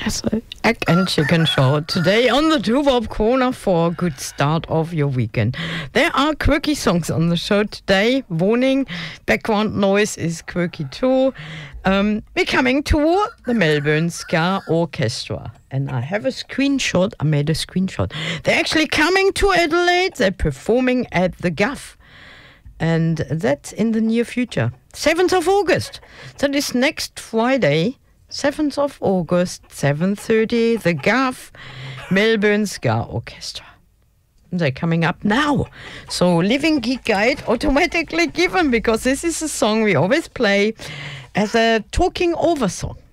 Yes, Egg and Chicken Show today on the Doo-Wop Corner for a good start of your weekend. There are quirky songs on the show today. Warning, background noise is quirky too. We're coming to the Melbourne Ska Orchestra. And I have a screenshot. I made a screenshot. They're actually coming to Adelaide. They're performing at the Gaff. And that's in the near future. 7th of August. So this next Friday, 7th of August, 7:30, the Gaff, Melbourne Ska Orchestra. They're coming up now. So Living Geek Guide automatically given, because this is a song we always play as a talking over song.